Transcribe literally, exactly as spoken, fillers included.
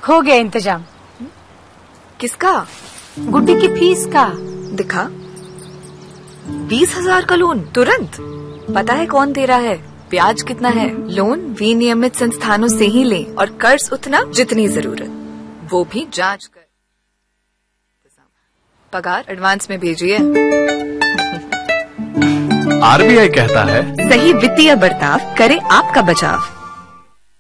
हो गया इंतजाम। किसका? गुड्डी की फीस का। दिखा। बीस हजार का लोन तुरंत। पता है कौन दे रहा है, ब्याज कितना है? लोन विनियमित संस्थानों से ही लें और कर्ज उतना जितनी जरूरत, वो भी जांच कर। पगार एडवांस में भेजिए। आरबीआई कहता है, सही वित्तीय बर्ताव करे आपका बचाव।